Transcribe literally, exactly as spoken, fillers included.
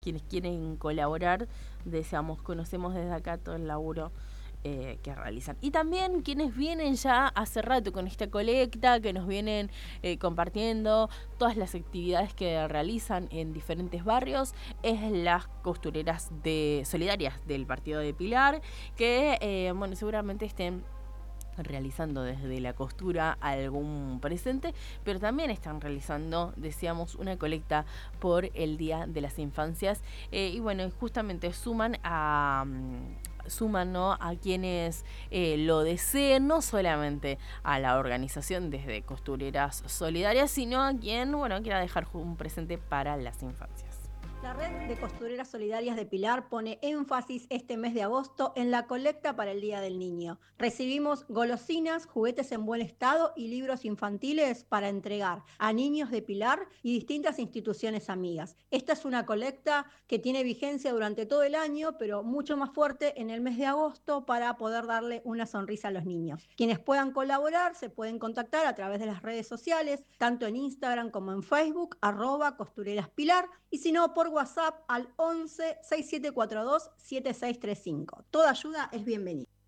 quienes quieren colaborar, deseamos, conocemos desde acá todo el laburo eh, que realizan. Y también quienes vienen ya hace rato con esta colecta, que nos vienen eh, compartiendo todas las actividades que realizan en diferentes barrios, es las costureras de solidarias del partido de Pilar, que eh, bueno, seguramente estén realizando desde la costura algún presente, pero también están realizando, decíamos, una colecta por el Día de las Infancias eh, y bueno, justamente suman a suman ¿no? a quienes eh, lo deseen, no solamente a la organización desde Costureras Solidarias, sino a quien bueno quiera dejar un presente para las infancias. La Red de Costureras Solidarias de Pilar pone énfasis este mes de agosto en la colecta para el Día del Niño. Recibimos golosinas, juguetes en buen estado y libros infantiles para entregar a niños de Pilar y distintas instituciones amigas. Esta es una colecta que tiene vigencia durante todo el año, pero mucho más fuerte en el mes de agosto para poder darle una sonrisa a los niños. Quienes puedan colaborar se pueden contactar a través de las redes sociales, tanto en Instagram como en Facebook, arroba costureraspilar, y si no, por WhatsApp al once, sesenta y siete cuarenta y dos, setenta y seis treinta y cinco. Toda ayuda es bienvenida.